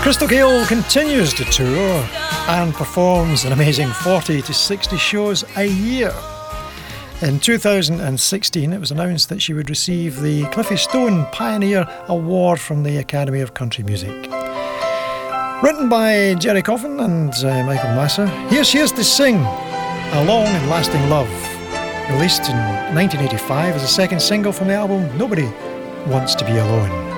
Crystal Gayle continues to tour and performs an amazing 40 to 60 shows a year. In 2016, it was announced that she would receive the Cliffy Stone Pioneer Award from the Academy of Country Music. Written by Jerry Coffin and Michael Massa, here she is to sing A Long and Lasting Love, released in 1985 as a second single from the album Nobody Wants to Be Alone.